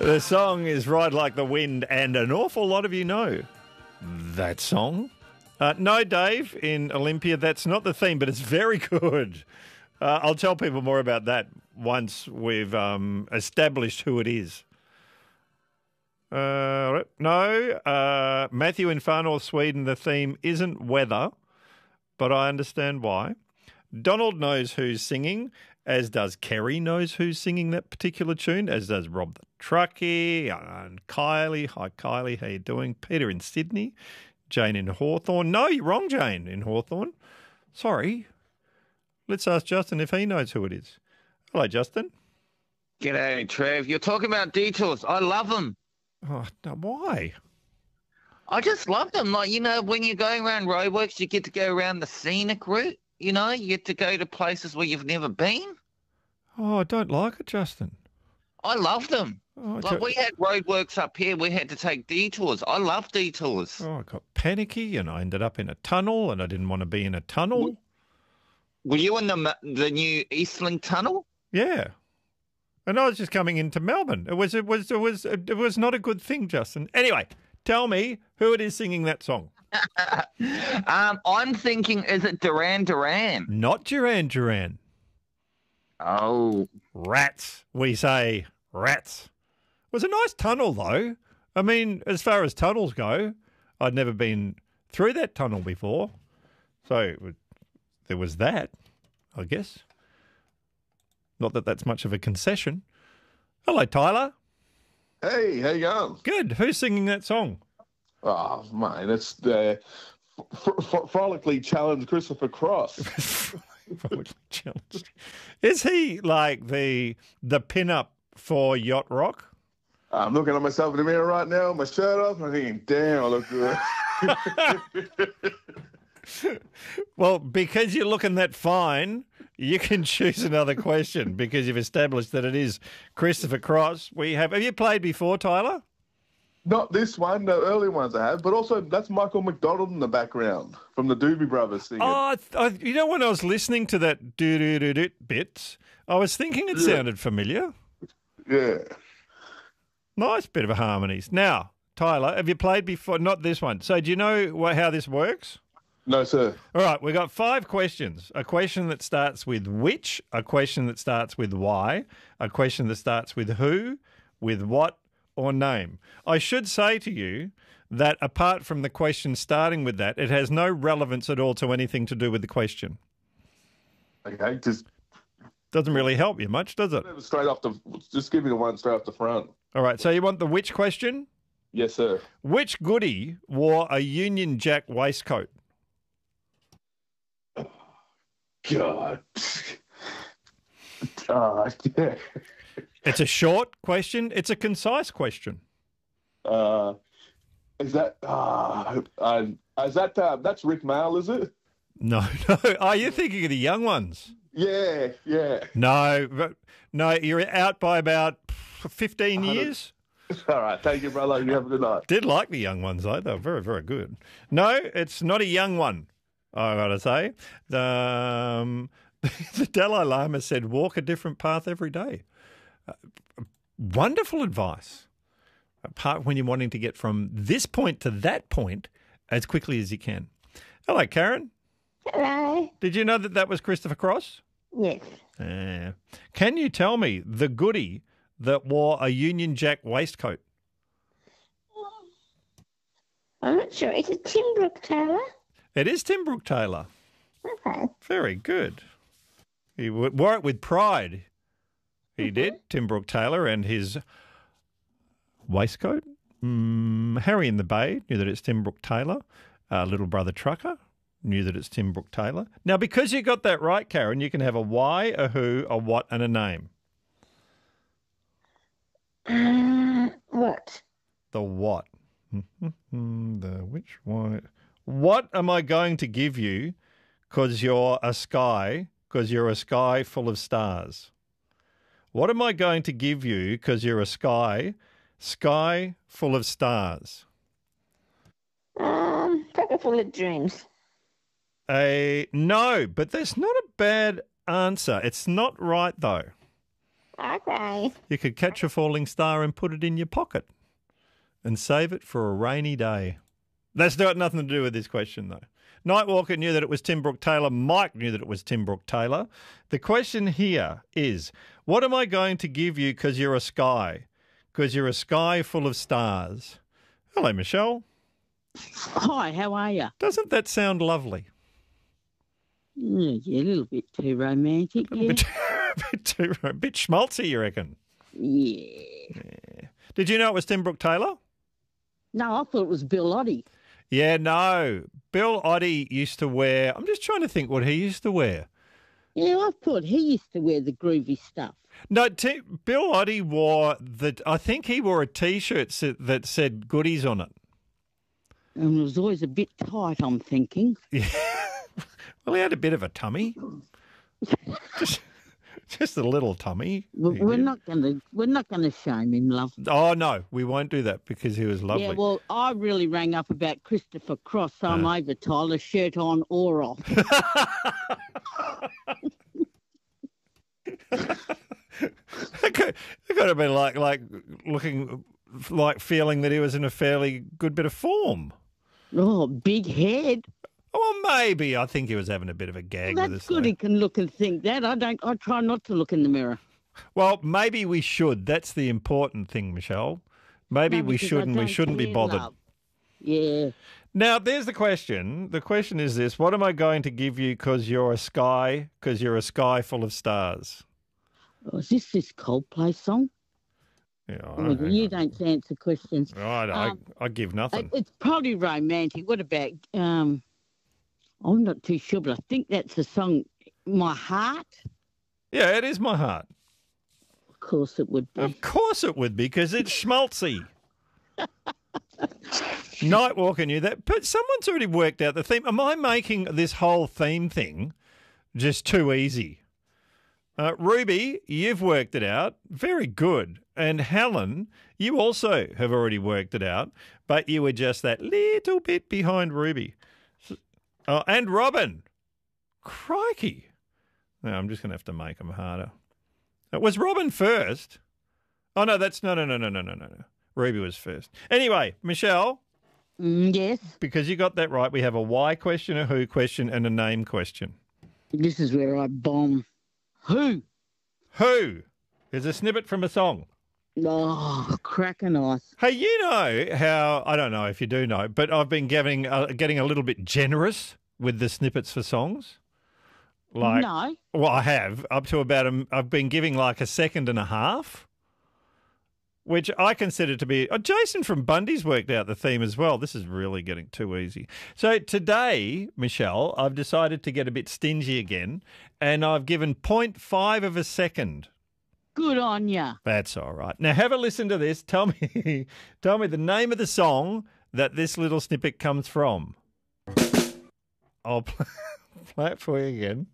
The song is Ride Like the Wind, and an awful lot of you know that song. No, Dave, in Olympia, that's not the theme, but it's very good. I'll tell people more about that once we've established who it is. No, Matthew in Far North Sweden, the theme isn't weather, but I understand why. Donald knows who's singing, as does Kerry knows who's singing that particular tune, as does Rob the Truckee and Kylie. Hi, Kylie, how you doing? Peter in Sydney, Jane in Hawthorne. No, you're wrong, Jane in Hawthorne. Sorry. Let's ask Justin if he knows who it is. Hello, Justin. G'day, Trev. You're talking about detours. I love them. Oh, no, why? I just love them. Like, you know, when you're going around roadworks, you get to go around the scenic route. You know, you get to go to places where you've never been. Oh, I don't like it, Justin. I love them. Oh, like, we had roadworks up here. We had to take detours. I love detours. Oh, I got panicky and I ended up in a tunnel and I didn't want to be in a tunnel. Were you in the new Eastlink Tunnel? Yeah. And I was just coming into Melbourne. It was not a good thing, Justin. Anyway, tell me who it is singing that song. I'm thinking, is it Duran Duran? Not Duran Duran. Oh. Rats, we say. Rats. It was a nice tunnel, though. I mean, as far as tunnels go, I'd never been through that tunnel before. So there was that, I guess. Not that that's much of a concession. Hello, Tyler. Hey, how you going? Good. Who's singing that song? Oh, mate, it's the Frolically Challenged Christopher Cross. Frolically Challenged. Is he like the pin-up for Yacht Rock? I'm looking at myself in the mirror right now, my shirt off, and I'm thinking, damn, I look good. Well, because you're looking that fine, you can choose another question because you've established that it is Christopher Cross. Have you played before, Tyler? Not this one, the early ones I have, but also that's Michael McDonald in the background from the Doobie Brothers singing. Oh, you know, when I was listening to that do-do-do-do bits, I was thinking it sounded familiar. Yeah. Nice bit of harmonies. Now, Tyler, have you played before? Not this one. So do you know how this works? No, sir. All right, we've got 5 questions. A question that starts with which, a question that starts with why, a question that starts with who, with what, or name. I should say to you that apart from the question starting with that, it has no relevance at all to anything to do with the question. Okay, just doesn't really help you much, does it? Just give me the one straight off the front. All right, so you want the which question? Yes, sir. Which goodie wore a Union Jack waistcoat? God. Yeah. It's a short question. It's a concise question. Is that that's Rick Mail, is it? No. Are you thinking of the young ones? Yeah. No, you're out by about 15 years. All right, thank you, brother. You have a good night. Did like the young ones, though. They were very, very good. No, it's not a young one, I got to say. The Dalai Lama said, walk a different path every day. Wonderful advice. Apart when you're wanting to get from this point to that point as quickly as you can. Hello, Karen. Hello. Did you know that was Christopher Cross? Yes. Can you tell me the goodie that wore a Union Jack waistcoat? I'm not sure. Is it Tim Brooke Taylor? It is Tim Brooke Taylor. Okay. Very good. He wore it with pride. He did, Tim Brooke Taylor, and his waistcoat. Harry in the Bay knew that it's Tim Brooke Taylor. Little Brother Trucker knew that it's Tim Brooke Taylor. Now, because you got that right, Karen, you can have a why, a who, a what, and a name. What? The what? The which, why? What am I going to give you because you're a sky full of stars? What am I going to give you because you're a sky full of stars? Packet full of dreams. No, but that's not a bad answer. It's not right, though. Okay. You could catch a falling star and put it in your pocket and save it for a rainy day. That's got nothing to do with this question, though. Nightwalker knew that it was Tim Brooke Taylor. Mike knew that it was Tim Brooke Taylor. The question here is, what am I going to give you because you're a sky? Because you're a sky full of stars. Hello, Michelle. Hi, how are you? Doesn't that sound lovely? Yeah, a little bit too romantic, A yeah. a bit schmaltzy, you reckon? Yeah. Did you know it was Tim Brooke Taylor? No, I thought it was Bill Oddie. Yeah, no. Bill Oddie used to wear... I'm just trying to think what he used to wear. Yeah, I thought he used to wear the groovy stuff. No, Bill Oddie wore... I think he wore a T-shirt that said goodies on it. And it was always a bit tight, I'm thinking. Yeah. Well, he had a bit of a tummy. Just a little tummy. We're not gonna shame him, love. Oh, no, we won't do that because he was lovely. Yeah, well, I really rang up about Christopher Cross, so I'm over, Tyler, shirt on or off. It could have been like looking, like feeling that he was in a fairly good bit of form. Oh, big head. Well, maybe. I think he was having a bit of a gag Well, with that's us. good. Though. He can look and think that. I try not to look in the mirror. Well, maybe we should. That's the important thing, Michelle. Maybe No, we because I shouldn't. We don't shouldn't be care, bothered. love. Yeah. Now, there's the question. The question is this: what am I going to give you because you're a sky full of stars? Oh, is this Coldplay song? Yeah, Oh, you don't answer questions. I give nothing. It's probably romantic. What about? I'm not too sure, but I think that's the song. My Heart. Yeah, it is My Heart. Of course, it would be. Of course it would be, because it's schmaltzy. Nightwalker knew that, but someone's already worked out the theme. Am I making this whole theme thing just too easy? Ruby, you've worked it out. Very good. And Helen, you also have already worked it out, but you were just that little bit behind Ruby. And Robin. Crikey. No, I'm just going to have to make them harder. Was Robin first? Oh, no, that's... No. Ruby was first. Anyway, Michelle. Yes. Because you got that right, we have a why question, a who question, and a name question. This is where I bomb. Who? Who is a snippet from a song. Oh, cracking ice. Hey, you know how... I don't know if you do know, but I've been getting a little bit generous with the snippets for songs. No. Well, I have. Up to about... I've been giving like a second and a half, which I consider to be... Oh, Jason from Bundy's worked out the theme as well. This is really getting too easy. So today, Michelle, I've decided to get a bit stingy again, and I've given 0.5 of a second. Good on ya. That's all right. Now have a listen to this. Tell me the name of the song that this little snippet comes from. I'll play it for you again.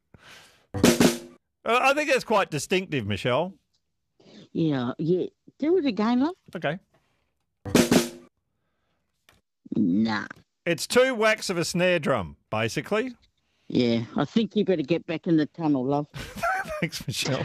I think that's quite distinctive, Michelle. Yeah. Do it again, love. Okay. Nah. It's 2 whacks of a snare drum, basically. Yeah, I think you better get back in the tunnel, love. Thanks, Michelle.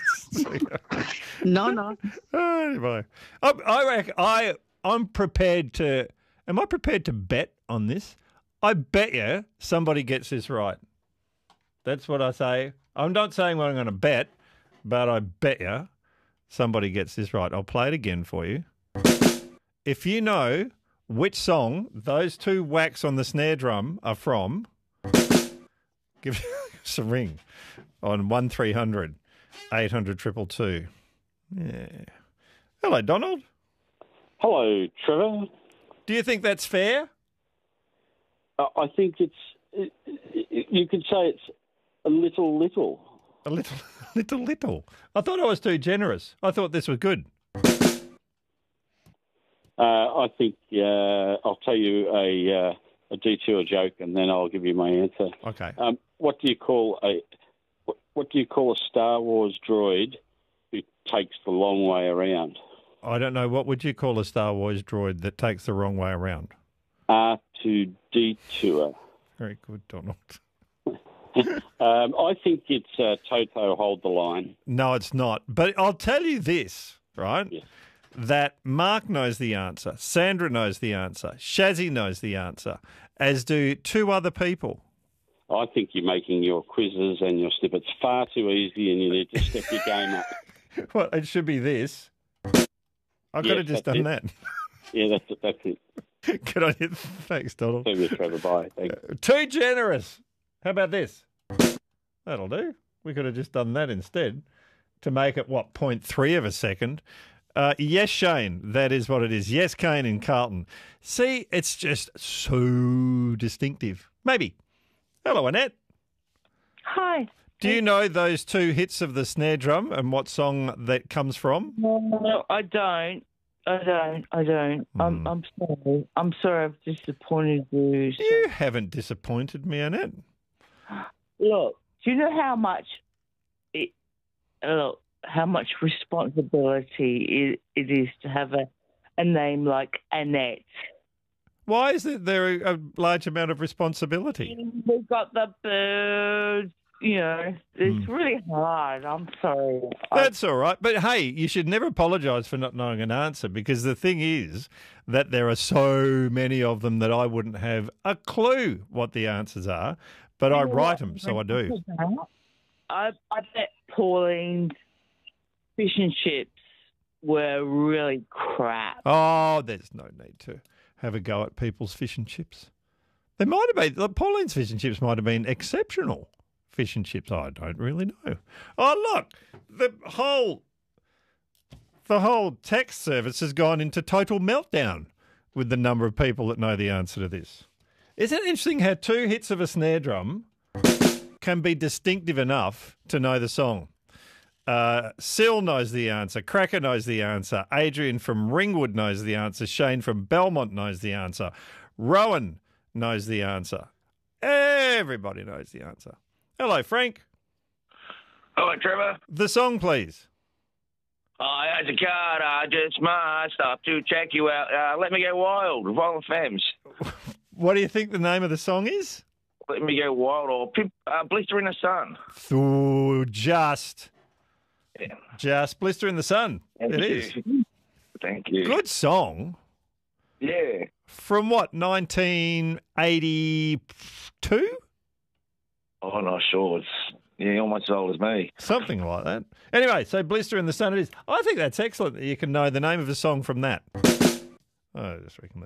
No. Anyway, I reckon I'm prepared to... Am I prepared to bet on this? I bet you somebody gets this right. That's what I say. I'm not saying what I'm going to bet, but I bet you somebody gets this right. I'll play it again for you. If you know which song those 2 whacks on the snare drum are from, give us a ring on 1300 800 222. Yeah. Hello, Donald. Hello, Trevor. Do you think that's fair? I think you could say it's a little. A little. I thought I was too generous. I thought this was good. I think I'll tell you a detour joke, and then I'll give you my answer. Okay. What do you call a Star Wars droid who takes the long way around? I don't know. What would you call a Star Wars droid that takes the wrong way around? R2-D2. Very good, Donald. I think it's Toto Hold the Line. No, it's not. But I'll tell you this, right? Yeah. That Mark knows the answer, Sandra knows the answer, Shazzy knows the answer, as do two other people. I think you're making your quizzes and your snippets far too easy, and you need to step your game up. Well, it should be this. I could Yes, have just that's done it. that. Yeah, that's it. Good on you. Thanks, Donald. See you, Trevor. Bye. Thanks. Too generous. How about this? That'll do. We could have just done that instead to make it, 0.3 of a second. Yes, Shane, that is what it is. Yes, Kane in Carlton. See, it's just so distinctive. Maybe. Hello, Annette. Hi. Do you know those two hits of the snare drum and what song that comes from? No, I don't. I'm sorry. I'm sorry I've disappointed you. You haven't disappointed me, Annette. Look, do you know how much how much responsibility it is to have a name like Annette? Why is there a large amount of responsibility? We've got the birds, it's really hard. I'm sorry. That's all right. But hey, you should never apologise for not knowing an answer, because the thing is that there are so many of them that I wouldn't have a clue what the answers are, but I write them, so I do. I bet Pauline's fish and chips were really crap. Oh, there's no need to have a go at people's fish and chips. They might have been, Pauline's fish and chips might have been exceptional fish and chips. I don't really know. Oh, look, the whole text service has gone into total meltdown with the number of people that know the answer to this. Isn't it interesting how two hits of a snare drum can be distinctive enough to know the song? Sil knows the answer. Cracker knows the answer. Adrian from Ringwood knows the answer. Shane from Belmont knows the answer. Rowan knows the answer. Everybody knows the answer. Hello, Frank. Hello, Trevor. The song, please. As a card, I just must up to check you out. Let Me Go Wild, Violent Femmes. What do you think the name of the song is? Let Me Go Wild, or Blister in the Sun. Just Blister in the Sun. It is. Thank you. Good song. Yeah. From what, 1982? Oh, I'm not sure. It's almost as old as me. Something like that. Anyway, so Blister in the Sun it is. I think that's excellent that you can know the name of a song from that. I just reckon that.